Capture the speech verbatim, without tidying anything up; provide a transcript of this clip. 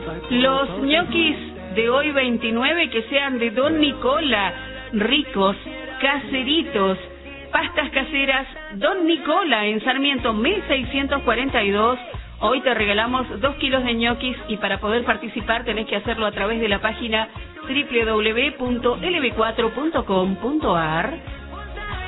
Los ñoquis de hoy veintinueve que sean de Don Nicola, ricos, caseritos, pastas caseras Don Nicola en Sarmiento mil seiscientos cuarenta y dos. Hoy te regalamos dos kilos de ñoquis y para poder participar tenés que hacerlo a través de la página doble u doble u doble u punto l b cuatro punto com punto a r.